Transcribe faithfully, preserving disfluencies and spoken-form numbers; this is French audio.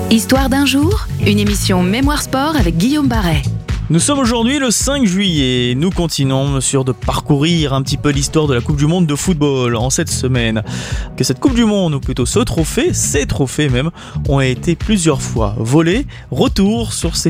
Histoire d'un jour, une émission Mémoire Sport avec Guillaume Barret. Nous sommes aujourd'hui le cinq juillet. Nous continuons sur de parcourir un petit peu l'histoire de la Coupe du Monde de football en cette semaine. Que cette Coupe du Monde, ou plutôt ce trophée, ces trophées même, ont été plusieurs fois volés. Retour sur ces